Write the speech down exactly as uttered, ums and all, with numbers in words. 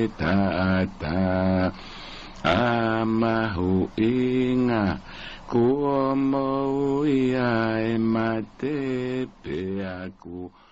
tata amahu inga kuomo ia e mate pe aku